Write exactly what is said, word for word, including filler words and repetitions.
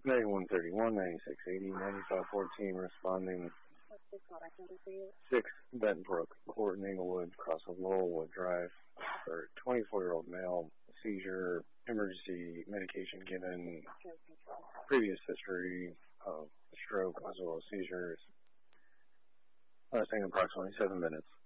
ninety-one thirty-one, ninety-six eighty, ninety-five fourteen, responding. six, Bentonbrook Court in Englewood, cross of Laurelwood Drive, for twenty-four-year-old male, seizure, emergency medication given, previous history of stroke as well as seizures, lasting approximately seven minutes.